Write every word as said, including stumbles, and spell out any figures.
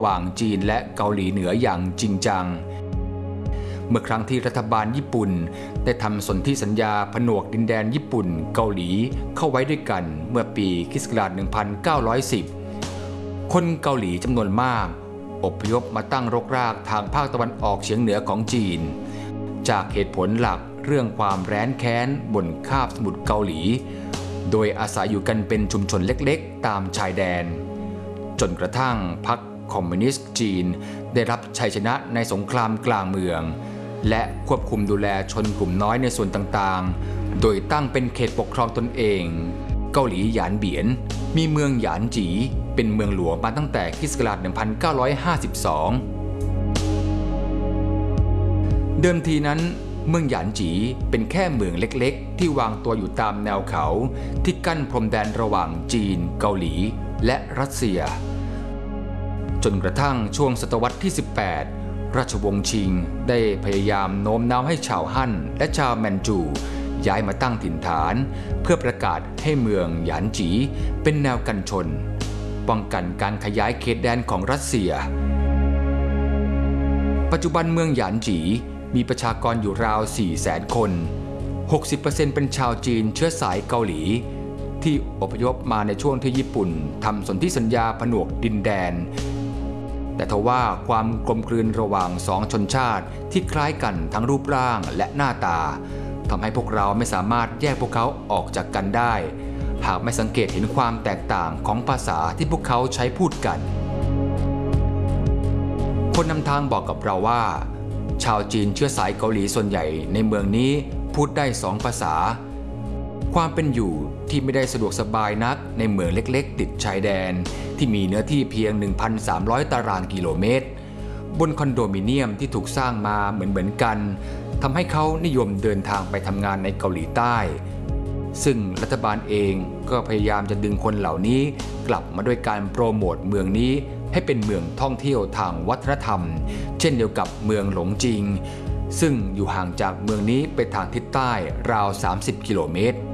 ระหว่างจีนและเกาหลีเหนืออย่างจริงจังเมื่อครั้งที่รัฐบาลญี่ปุ่นได้ทำสนธิสัญญาผนวกดินแดนญี่ปุ่นเกาหลีเข้าไว้ด้วยกันเมื่อปีค.ศ. หนึ่งพันเก้าร้อยสิบคนเกาหลีจำนวนมากอพยพมาตั้งรกรากทางภาคตะวันออกเฉียงเหนือของจีนจากเหตุผลหลักเรื่องความแร้นแค้นบนคาบสมุทรเกาหลีโดยอาศัยอยู่กันเป็นชุมชนเล็กๆตามชายแดนจนกระทั่งพรรคคอมมิวนิสต์จีนได้รับชัยชนะในสงครามกลางเมืองและควบคุมดูแลชนกลุ่มน้อยในส่วนต่างๆโดยตั้งเป็นเขตปกครองตนเองเกาหลีหยานเบียนมีเมืองหยานจีเป็นเมืองหลวงมาตั้งแต่ค.ศ. หนึ่งพันเก้าร้อยห้าสิบสองเดิมทีนั้นเมืองหยานจีเป็นแค่เมืองเล็กๆที่วางตัวอยู่ตามแนวเขาที่กั้นพรมแดนระหว่างจีนเกาหลีและรัสเซียจนกระทั่งช่วงศตวรรษที่สิบแปดราชวงศ์ชิงได้พยายามโน้มน้าวให้ชาวฮั่นและชาวแมนจูย้ายมาตั้งถิ่นฐานเพื่อประกาศให้เมืองหยานจีเป็นแนวกันชนป้องกันการขยายเขตแดนของรัสเซียปัจจุบันเมืองหยานจีมีประชากรอยู่ราว สี่แสน คน หกสิบเปอร์เซ็นต์ เป็นชาวจีนเชื้อสายเกาหลีที่อพยพมาในช่วงที่ญี่ปุ่นทำสนธิสัญญาผนวกดินแดนแต่ทว่าความกลมกลืนระหว่างสองชนชาติที่คล้ายกันทั้งรูปร่างและหน้าตาทำให้พวกเราไม่สามารถแยกพวกเขาออกจากกันได้หากไม่สังเกตเห็นความแตกต่างของภาษาที่พวกเขาใช้พูดกันคนนำทางบอกกับเราว่าชาวจีนเชื้อสายเกาหลีส่วนใหญ่ในเมืองนี้พูดได้สองภาษาความเป็นอยู่ที่ไม่ได้สะดวกสบายนักในเมืองเล็กๆติดชายแดนที่มีเนื้อที่เพียง หนึ่งพันสามร้อย ตารางกิโลเมตรบนคอนโดมิเนียมที่ถูกสร้างมาเหมือนๆกันทำให้เขานิยมเดินทางไปทำงานในเกาหลีใต้ซึ่งรัฐบาลเองก็พยายามจะดึงคนเหล่านี้กลับมาด้วยการโปรโมทเมืองนี้ให้เป็นเมืองท่องเที่ยวทางวัฒนธรรมเช่นเดียวกับเมืองหลงจิงซึ่งอยู่ห่างจากเมืองนี้ไปทางทิศใต้ราวสามสิบกิโลเมตร